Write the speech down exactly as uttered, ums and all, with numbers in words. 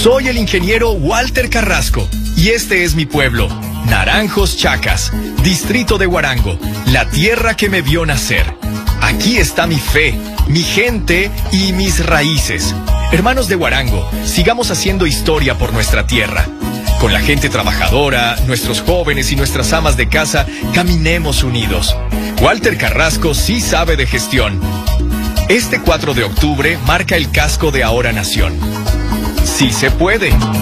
Soy el ingeniero Walter Carrasco y este es mi pueblo, Naranjos Chacas, distrito de Huarango, la tierra que me vio nacer. Aquí está mi fe, mi gente y mis raíces. Hermanos de Huarango, sigamos haciendo historia por nuestra tierra. Con la gente trabajadora, nuestros jóvenes y nuestras amas de casa, caminemos unidos. Walter Carrasco sí sabe de gestión. Este cuatro de octubre marca el casco de Ahora Nación. Sí se puede.